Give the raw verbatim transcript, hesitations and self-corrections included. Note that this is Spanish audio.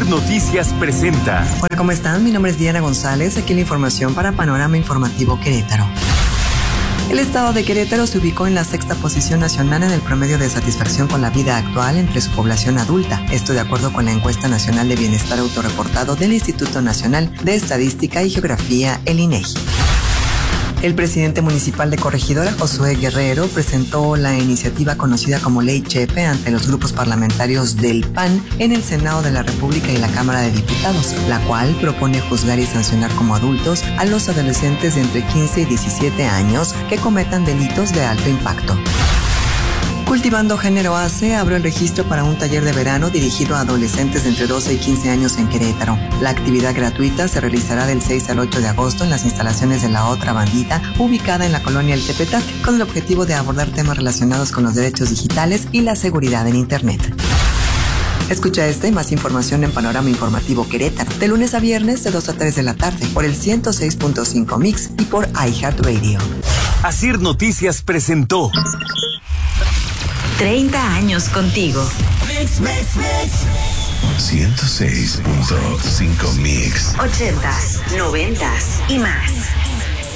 Noticias presenta. Hola, ¿cómo están? Mi nombre es Diana González, aquí la información para Panorama Informativo Querétaro. El estado de Querétaro se ubicó en la sexta posición nacional en el promedio de satisfacción con la vida actual entre su población adulta. Esto de acuerdo con la encuesta nacional de bienestar autorreportado del Instituto Nacional de Estadística y Geografía, el INEGI. El presidente municipal de Corregidora, Josué Guerrero, presentó la iniciativa conocida como Ley Chepe ante los grupos parlamentarios del P A N en el Senado de la República y la Cámara de Diputados, la cual propone juzgar y sancionar como adultos a los adolescentes de entre quince y diecisiete años que cometan delitos de alto impacto. Cultivando Género A C abrió el registro para un taller de verano dirigido a adolescentes de entre doce y quince años en Querétaro. La actividad gratuita se realizará del seis al ocho de agosto en las instalaciones de La Otra Bandita, ubicada en la colonia El Tepetat, con el objetivo de abordar temas relacionados con los derechos digitales y la seguridad en Internet. Escucha esta y más información en Panorama Informativo Querétaro, de lunes a viernes de dos a tres de la tarde, por el ciento seis punto cinco Mix y por iHeartRadio. Asir Noticias presentó treinta años contigo. Mix, mix, mix. ciento seis punto cinco Mix. ochentas, noventas y más.